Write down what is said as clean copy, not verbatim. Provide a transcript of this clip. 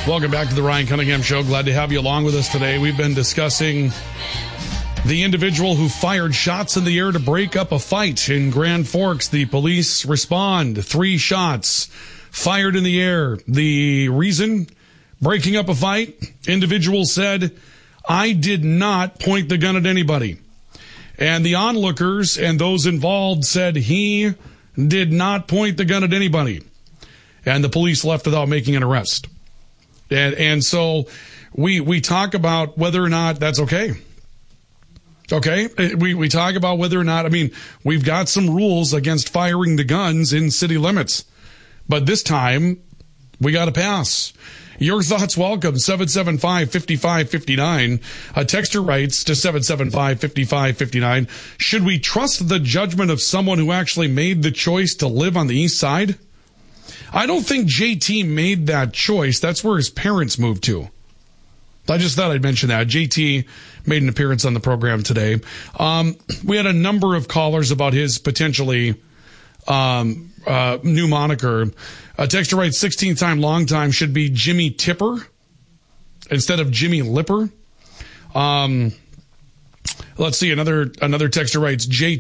Welcome back to the Ryan Cunningham Show. Glad to have you along with us today. We've been discussing the individual who fired shots in the air to break up a fight in Grand Forks. The police respond. 3 shots fired in the air. The reason? Breaking up a fight. Individual said, "I did not point the gun at anybody." And the onlookers and those involved said he did not point the gun at anybody. And the police left without making an arrest. And so we talk about whether or not that's okay. Okay? We talk about whether or not, we've got some rules against firing the guns in city limits. But this time, we got to pass. Your thoughts welcome, 775-5559. A texter writes to 775-5559, should we trust the judgment of someone who actually made the choice to live on the east side? I don't think JT made that choice. That's where his parents moved to. I just thought I'd mention that. JT made an appearance on the program today. We had a number of callers about his potentially new moniker. A texter writes, 16th time, long time should be Jimmy Tipper instead of Jimmy Lipper. Let's see. Another texter writes, JT